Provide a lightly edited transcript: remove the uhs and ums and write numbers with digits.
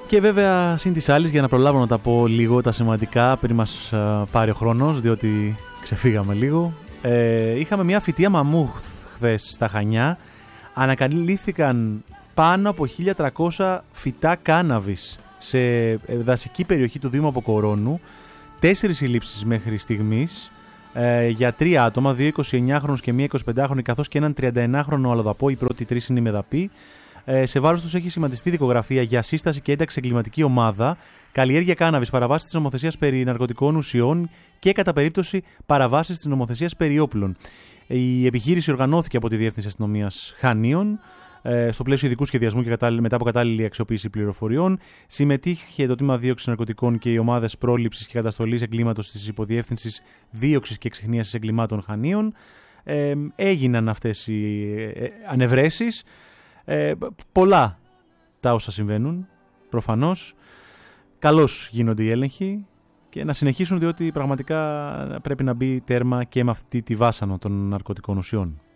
Και βέβαια συν της άλλης, για να προλάβω να τα πω λίγο τα σημαντικά πριν μας πάρει ο χρόνος, διότι ξεφύγαμε λίγο, είχαμε μια φυτεία μαμούθ χθες στα Χανιά. Ανακαλύφθηκαν πάνω από 1.300 φυτά κάναβης σε δασική περιοχή του Δήμου Αποκορώνου. 4 συλλήψεις μέχρι στιγμής για 3 άτομα, 2 29χρονους και 1 25χρονη, καθώς και έναν 31χρονο αλλοδαπό. Οι πρώτοι 3 είναι μεδαποί. Σε βάρος τους έχει σχηματιστεί δικογραφία για σύσταση και ένταξη εγκληματική ομάδα, καλλιέργεια κάναβης, παραβάσεις της νομοθεσίας περί ναρκωτικών ουσιών και κατά περίπτωση παραβάσεις της νομοθεσίας περί όπλων. Η επιχείρηση οργανώθηκε από τη Διεύθυνση Αστυνομίας Χανίων στο πλαίσιο ειδικού σχεδιασμού και μετά από κατάλληλη αξιοποίηση πληροφοριών. Συμμετείχε το τμήμα δίωξης ναρκωτικών και οι ομάδες πρόληψης και καταστολής εγκλήματος της Υποδιεύθυνσης Δίωξης και Εξιχνίασης Εγκλημάτων Χανίων. Έγιναν αυτές οι ανευρέσεις. Πολλά τα όσα συμβαίνουν, προφανώς. Καλώς γίνονται οι έλεγχοι και να συνεχίσουν, διότι πραγματικά πρέπει να μπει τέρμα και με αυτή τη βάσανο των ναρκωτικών ουσιών.